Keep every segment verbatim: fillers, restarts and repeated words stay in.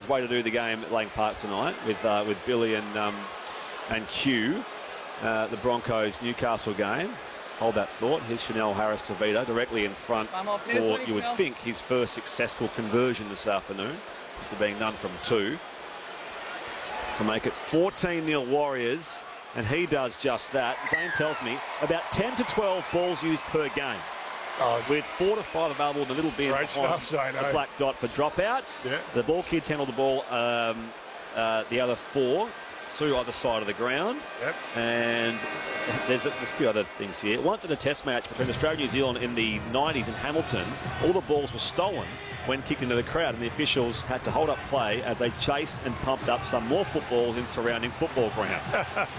way to do the game at Lang Park tonight with uh, with Billy and um, and Q. Uh, the Broncos Newcastle game. Hold that thought. Here's Chanel Harris-Tavita directly in front for, you would think, his first successful conversion this afternoon, after being none from two. To make it fourteen nil Warriors, and he does just that. Zane tells me about ten to twelve balls used per game. Oh, with four to five available in the little bin. Great stuff, Zane. The black dot for dropouts. Yeah. The ball kids handle the ball, um, uh, the other four, two either side of the ground. Yep. And there's a, there's a few other things here. Once in a test match between Australia and New Zealand in the nineties in Hamilton, all the balls were stolen when kicked into the crowd, and the officials had to hold up play as they chased and pumped up some more footballs in surrounding football grounds.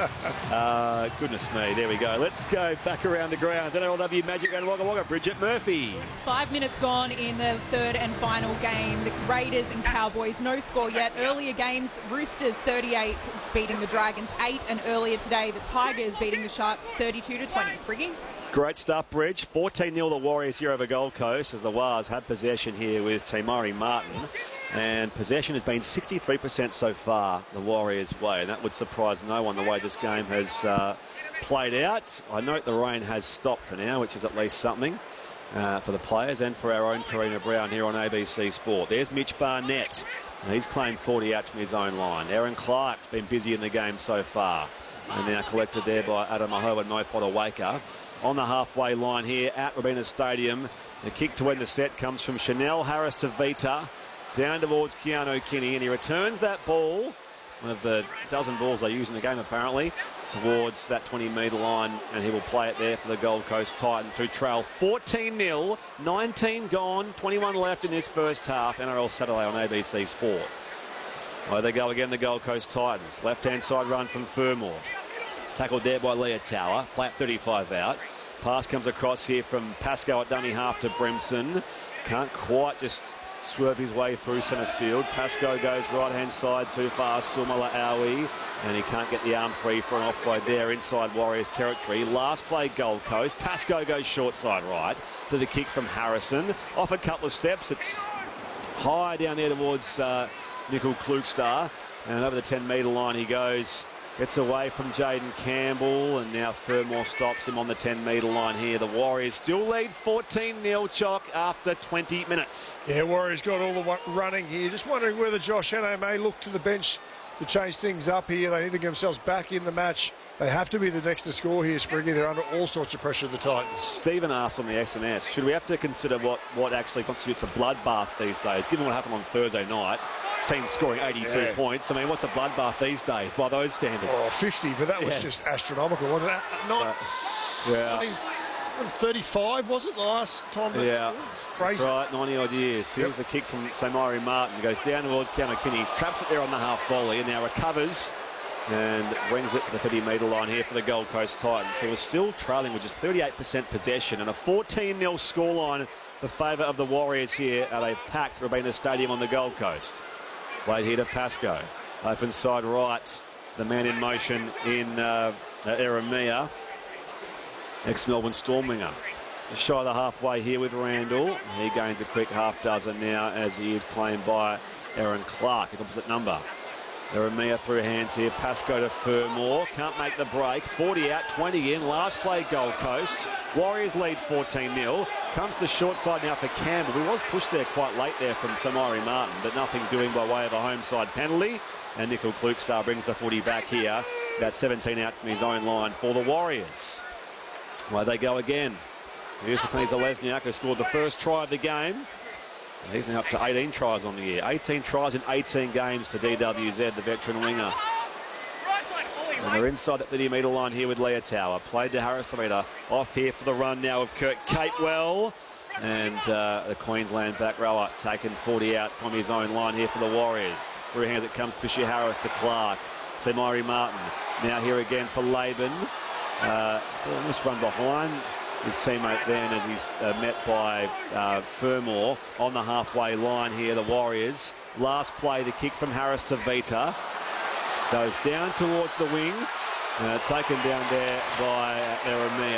uh, goodness me, there we go. Let's go back around the grounds. N R L W Magic Round Wagga Wagga. Bridget Murphy. Five minutes gone in the third and final game. The Raiders and Cowboys, no score yet. Earlier games, Roosters thirty-eight beating the Dragons eight, and earlier today the Tigers beating the Sharks thirty-two to twenty. Spriggy? Great stuff, Bridge. fourteen nil the Warriors here over Gold Coast as the Wars have possession here with Tamari Martin. And possession has been sixty-three percent so far the Warriors' way. And that would surprise no one the way this game has uh, played out. I note the rain has stopped for now, which is at least something uh, for the players and for our own Karina Brown here on A B C Sport. There's Mitch Barnett. And he's claimed forty out from his own line. Aaron Clark's been busy in the game so far. And now collected there by Adam Aho and Nofota Waker. On the halfway line here at Robina Stadium. The kick to end the set comes from Chanel Harris-Tavita down towards Keanu Kinney, and he returns that ball, one of the dozen balls they use in the game apparently, towards that twenty metre line, and he will play it there for the Gold Coast Titans, who trail fourteen nil, nineteen gone, twenty-one left in this first half. N R L Saturday on A B C Sport. Well, they go again, the Gold Coast Titans. Left-hand side run from Fermor. Tackled there by Leah Tower. Play at thirty-five out. Pass comes across here from Pascoe at dummy half to Brimson. Can't quite just swerve his way through centre field. Pascoe goes right-hand side too far. Sumala Aui. And he can't get the arm free for an offload there inside Warriors territory. Last play Gold Coast. Pascoe goes short side right to the kick from Harrison. Off a couple of steps. It's high down there towards uh, Nickel Klugstar. And over the ten metre line he goes. Gets away from Jaden Campbell, and now Fermor stops him on the ten metre line here. The Warriors still lead fourteen nil, Chalk, after twenty minutes. Yeah, Warriors got all the running here. Just wondering whether Josh Hannay may look to the bench to change things up here. They need to get themselves back in the match. They have to be the next to score here, Spriggy. They're under all sorts of pressure, the Titans. Stephen asked on the S M S, should we have to consider what, what actually constitutes a bloodbath these days, given what happened on Thursday night? Team scoring eighty-two yeah. points. I mean, what's a bloodbath these days by those standards? Oh, fifty, but that was yeah. just astronomical, wasn't it? Not, uh, yeah. thirty-five, was it, the last time? Yeah. Crazy. That's right, ninety odd years. Here's yep. the kick from Tamari Martin. Goes down towards Kinney, traps it there on the half volley, and now recovers and wings it to the thirty metre line here for the Gold Coast Titans, who are still trailing with just thirty-eight percent possession, and a fourteen nil scoreline the favour of the Warriors here at a packed Robina Stadium on the Gold Coast. Played here to Pascoe. Open side right. The man in motion in uh, uh, Eremia. Ex-Melbourne Stormwinger. Just shy of the halfway here with Randall. He gains a quick half dozen now as he is claimed by Aaron Clark, his opposite number. Eremia through hands here. Pascoe to Fermor. Can't make the break. forty out, twenty in. Last play Gold Coast. Warriors lead fourteen nil. Comes to the short side now for Campbell, who was pushed there quite late there from Tamari Martin, but nothing doing by way of a home side penalty. And Nickel Klugstar brings the footy back here. About seventeen out from his own line for the Warriors. Away they go again. Here's Matani Zalesniak, who scored the first try of the game. And he's now up to eighteen tries on the year. eighteen tries in eighteen games for D W Z, the veteran winger. And they're inside that thirty metre line here with Leah Tower. Played to Harris-Tavita. Off here for the run now of Kurt Capewell. And uh, the Queensland back rower taken forty out from his own line here for the Warriors. Through hands it comes Fisher Harris to Clark. To Murray Martin. Now here again for Laban. Uh, almost run behind his teammate then as he's uh, met by uh, Fermor on the halfway line here, the Warriors. Last play, the kick from Harris-Tavita. Goes down towards the wing. Uh, taken down there by uh, Eremia.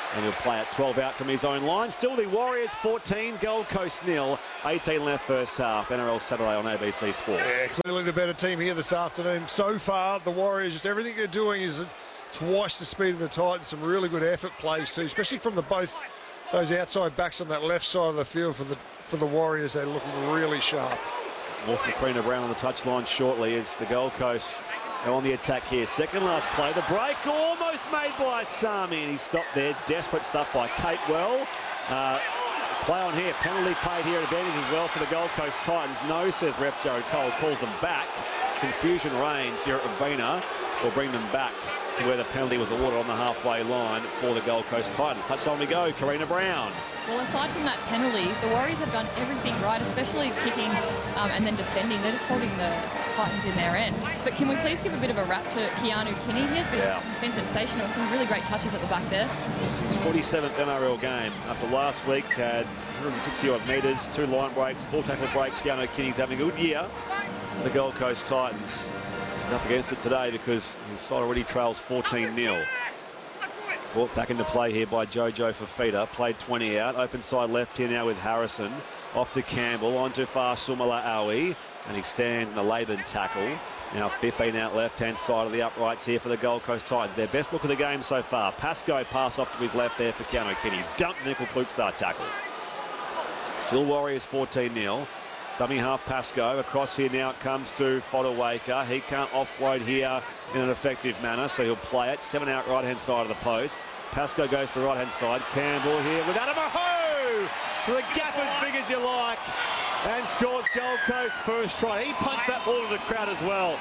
And he'll play at twelve out from his own line. Still the Warriors fourteen, Gold Coast nil. eighteen left first half. N R L Saturday on A B C Sport. Yeah, clearly the better team here this afternoon. So far, the Warriors, just everything they're doing is twice the speed of the Titans. Some really good effort plays too, especially from the both those outside backs on that left side of the field for the for the Warriors. They're looking really sharp. More from Karina Brown on the touchline shortly as the Gold Coast are on the attack here. Second last play, the break almost made by Sami, and he stopped there. Desperate stuff by Kate Well. Uh, play on here, penalty paid here, advantage as well for the Gold Coast Titans. No, says ref Jared Cole, calls them back. Confusion reigns here at Robina. Will bring them back to where the penalty was awarded on the halfway line for the Gold Coast Titans. Touchline we go, Karina Brown. Well, aside from that penalty, the Warriors have done everything right, especially kicking um, and then defending. They're just holding the Titans in their end. But can we please give a bit of a rap to Keanu Kinney? He has been, yeah. been sensational with some really great touches at the back there. His forty-seventh N R L game. After last week, had two hundred sixty odd metres, two line breaks, four tackle breaks. Keanu Kinney's having a good year. The Gold Coast Titans up against it today because his side already trails fourteen nil. Brought back into play here by Jojo Fafita. Played twenty out. Open side left here now with Harrison. Off to Campbell. On to far Sumala Aui. And he stands in the Laban tackle. Now fifteen out left-hand side of the uprights here for the Gold Coast Titans. Their best look of the game so far. Pascoe pass off to his left there for Keanu Kinney. Dumped Nickel Klukstar tackle. Still Warriors fourteen nil. Dummy half Pascoe. Across here now it comes to Fodawaker. He can't offload here in an effective manner, so he'll play it. Seven out right-hand side of the post. Pascoe goes to the right-hand side. Campbell here with Adamaho! With a gap as big as you like. And scores Gold Coast first try. He punts that ball to the crowd as well.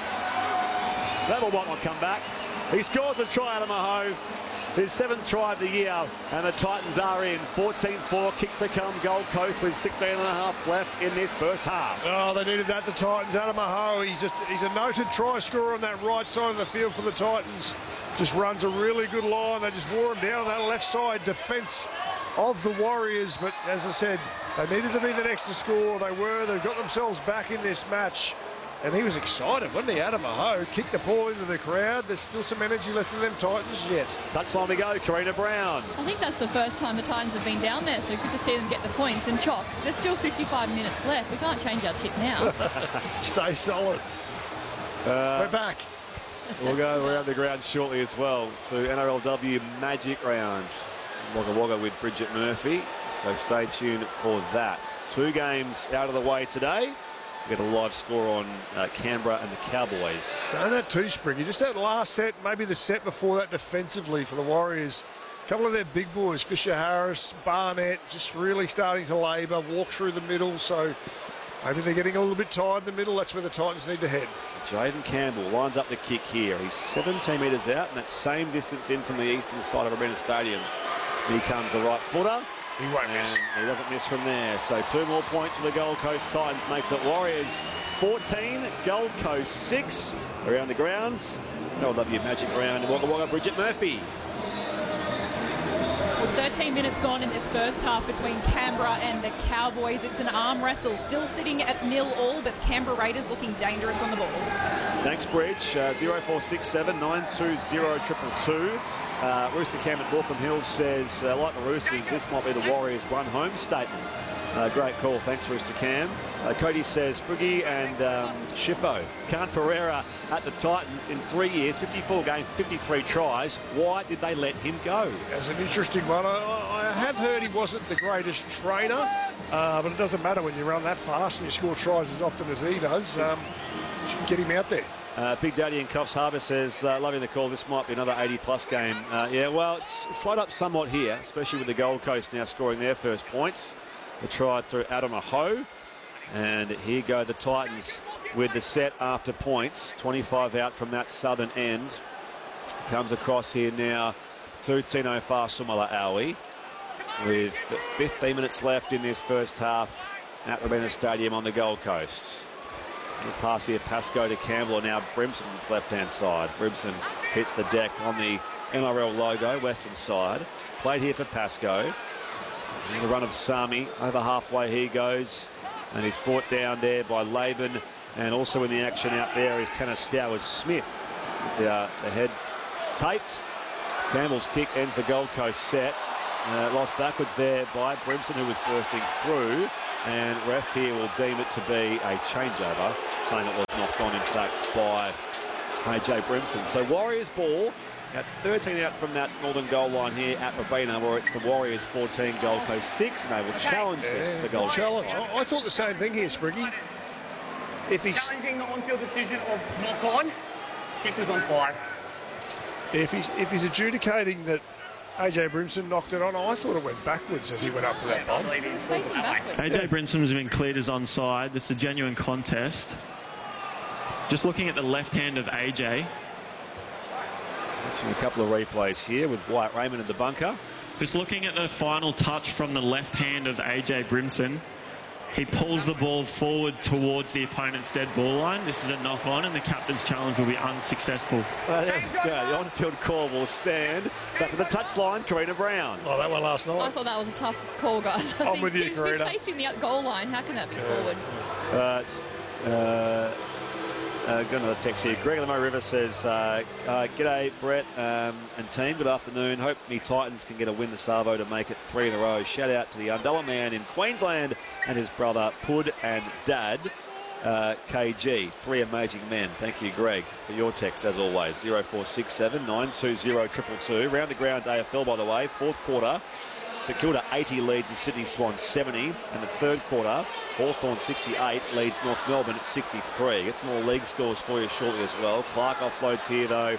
That will might not come back. He scores the try, Adamaho. His seventh try of the year, and the Titans are in. fourteen four, kick to come, Gold Coast with sixteen and a half left in this first half. Oh, they needed that, the Titans. Adamaho, he's just he's a noted try scorer on that right side of the field for the Titans. Just runs a really good line. They just wore him down on that left side defence of the Warriors. But as I said, they needed to be the next to score. They were. They got themselves back in this match. And he was excited, wasn't he? Adamaho kicked the ball into the crowd. There's still some energy left in them Titans yet. Touchline we go, Karina Brown. I think that's the first time the Titans have been down there, so good to see them get the points. And Chock, there's still fifty-five minutes left. We can't change our tip now. Stay solid. Uh, We're back. We'll go around the ground shortly as well to N R L W Magic Round. Wagga Wagga with Bridget Murphy, so stay tuned for that. Two games out of the way today. We get a live score on uh, Canberra and the Cowboys. So that too, Spriggy. Just that last set, maybe the set before that defensively for the Warriors. A couple of their big boys, Fisher Harris, Barnett, just really starting to labour, walk through the middle. So maybe they're getting a little bit tired in the middle. That's where the Titans need to head. Jaden Campbell lines up the kick here. He's seventeen metres out and that same distance in from the eastern side of Arena Stadium. Here comes the right footer. He won't and miss. He doesn't miss from there. So two more points for the Gold Coast Titans makes it Warriors fourteen, Gold Coast six. Around the grounds, L W Magic Round in Wagga Wagga, Bridget Murphy. Well, thirteen minutes gone in this first half between Canberra and the Cowboys. It's an arm wrestle, still sitting at nil all, but the Canberra Raiders looking dangerous on the ball. Thanks, Bridge. Uh, zero four six seven nine two zero two two two. Uh, Rooster Cam at Waltham Hills says, uh, like the Roosters, this might be the Warriors' run-home statement. Uh, great call. Thanks, Rooster Cam. Uh, Cody says, Briggy and um, Schiffo, Khan Pereira at the Titans in three years, fifty-four games, fifty-three tries. Why did they let him go? That's an interesting one. I, I have heard he wasn't the greatest trainer, uh, but it doesn't matter when you run that fast and you score tries as often as he does. Um, just get him out there. Uh, Big Daddy in Coffs Harbour says, uh, loving the call, this might be another eighty plus game. Uh, yeah, well, it's slowed up somewhat here, especially with the Gold Coast now scoring their first points. The try through Adamaho. And here go the Titans with the set after points. twenty-five out from that southern end. Comes across here now to Tino Fa'asumala Aui. With fifteen minutes left in this first half at Robina Stadium on the Gold Coast. The pass here, Pascoe to Campbell, now Brimson's left-hand side. Brimson hits the deck on the N R L logo, western side. Played here for Pascoe. And the run of Sami, over halfway he goes. And he's brought down there by Laban. And also in the action out there is Tanner Stowers Smith. The, uh, the head taped. Campbell's kick ends the Gold Coast set. Uh, lost backwards there by Brimson, who was bursting through. And ref here will deem it to be a changeover, saying it was knocked on, in fact, by A J Brimson. So Warriors ball. Got thirteen out from that northern goal line here at Robina, where it's the Warriors fourteen, Gold Coast six, and they will challenge yeah, this, the Gold challenge. I, I thought the same thing here, Spriggy. If he's challenging the on-field decision of knock on, kick was on five. If he's if he's adjudicating that A J Brimson knocked it on, I thought it went backwards as he went up for that bomb. He was facing backwards. A J Brimson has been cleared as onside. This is a genuine contest. Just looking at the left hand of A J. Watching a couple of replays here with Wyatt Raymond in the bunker. Just looking at the final touch from the left hand of A J Brimson. He pulls the ball forward towards the opponent's dead ball line. This is a knock on, and the captain's challenge will be unsuccessful. Uh, there we go. The on-field call will stand. Back to the touchline, Karina Brown. Oh, that one last night. I thought that was a tough call, guys. I I'm think with you, he- He's Karina. facing the goal line. How can that be Yeah. forward? Uh, it's, uh, uh, got another text here. Greg Lamo River says, uh, uh, g'day, Brett um, and team. Good afternoon. Hope me Titans can get a win this Savo to make it three in a row. Shout out to the Undella man in Queensland and his brother Pud and Dad, uh, K G. Three amazing men. Thank you, Greg, for your text as always. zero four six seven nine two zero two two two. Round the grounds A F L, by the way. Fourth quarter. St Kilda eighty leads the Sydney Swans seventy, and the third quarter Hawthorn sixty-eight leads North Melbourne at sixty-three. Get some more league scores for you shortly as well. Clark offloads here though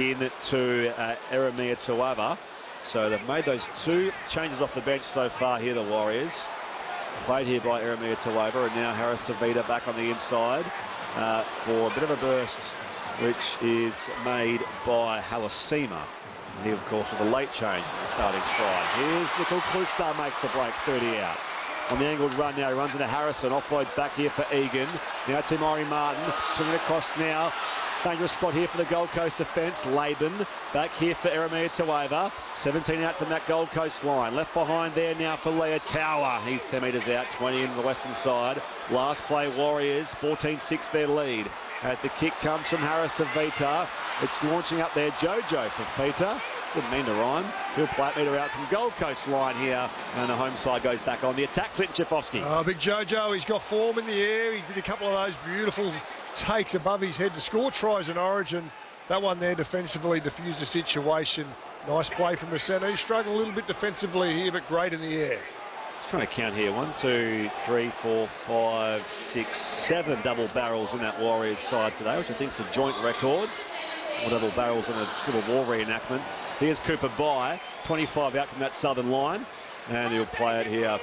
into uh, Eremia Tuava. So they've made those two changes off the bench so far here, the Warriors. Played here by Eremia Tuava, and now Harris Tavita back on the inside uh, for a bit of a burst, which is made by Halasima. And he, of course, with a late change in the starting side. Here's Nickel Klukstar, makes the break, thirty out. On the angled run now, he runs into Harrison, offloads back here for Egan. Now Timari Martin, swinging across now. Dangerous spot here for the Gold Coast defence. Laban back here for Eremia Tuava. seventeen out from that Gold Coast line. Left behind there now for Leah Tower. He's ten metres out, twenty in the western side. Last play, Warriors, fourteen six their lead. As the kick comes from Harris to Vita. It's launching up there, Jojo for Vita. Didn't mean to rhyme. He'll play it metre out from Gold Coast line here. And the home side goes back on the attack. Clint Jafowski. Oh, big Jojo, he's got form in the air. He did a couple of those beautiful takes above his head to score tries in Origin. That one there defensively diffused the situation. Nice play from the centre. He struggled a little bit defensively here, but great in the air. Just trying to count here. One, two, three, four, five, six, seven double barrels in that Warriors side today, which I think is a joint record. Or double barrels in a Civil War reenactment. Here's Cooper Bye, twenty-five out from that southern line. And he'll play it here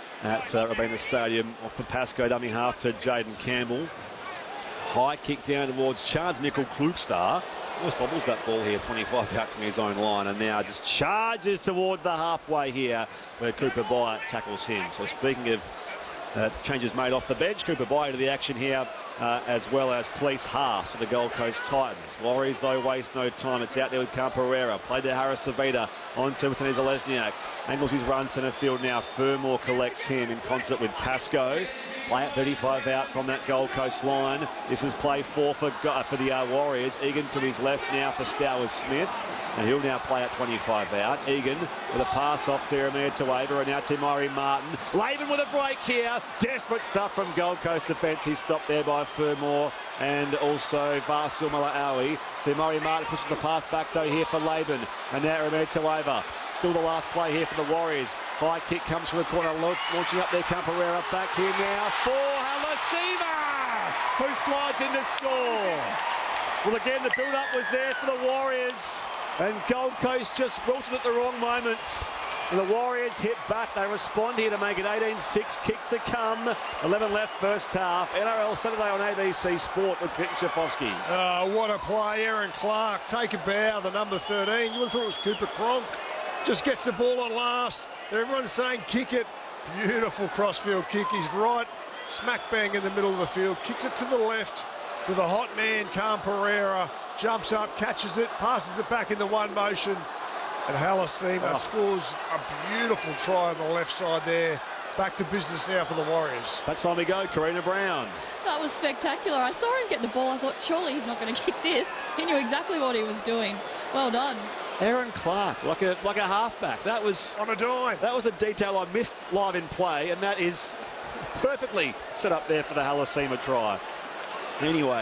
at uh, Robina Stadium off for Pascoe, dummy half to Jaden Campbell. High kick down towards Charles Nickel Klukstar. Almost bobbles that ball here, twenty-five out from his own line, and now just charges towards the halfway here where Cooper Bye tackles him. So speaking of uh, changes made off the bench, Cooper Bye to the action here, uh, as well as Cleese Haas to the Gold Coast Titans. Warriors, though, waste no time. It's out there with Camperera. Played to Harris Tavita, on to Martinez Lesniak. Angles his run centre field now. Fermor collects him in concert with Pascoe. Play at thirty-five out from that Gold Coast line. This is play four for, for the uh, Warriors. Egan to his left now for Stowers Smith. And he'll now play at twenty-five out. Egan with a pass off to Eremia Tuava, and now Timari Martin. Laban with a break here. Desperate stuff from Gold Coast defence. He's stopped there by Fermor and also Vasil Malaawi. Timari Martin pushes the pass back though here for Laban. And now Eremia Tuava. Still the last play here for the Warriors. High kick comes from the corner, launching up there. Camperera back here now for Halasima, who slides in to score. Well, again, the build-up was there for the Warriors, and Gold Coast just wilted at the wrong moments. And the Warriors hit back. They respond here to make it eighteen six. Kick to come. eleven left first half. N R L Saturday on A B C Sport with Clint Jafowski. Oh, what a play. Aaron Clark, take a bow, the number thirteen. You would have thought it was Cooper Cronk. Just gets the ball on last. Everyone's saying kick it. Beautiful crossfield kick. He's right smack bang in the middle of the field. Kicks it to the left to the hot man, Camperera. Jumps up, catches it, passes it back in the one motion. And Halasima oh. scores a beautiful try on the left side there. Back to business now for the Warriors. That's time we go, Karina Brown. That was spectacular. I saw him get the ball. I thought, surely he's not going to kick this. He knew exactly what he was doing. Well done. Aaron Clark, like a like a halfback. That was On a dime. that was a detail I missed live in play, and that is perfectly set up there for the Halasima try. Anyway.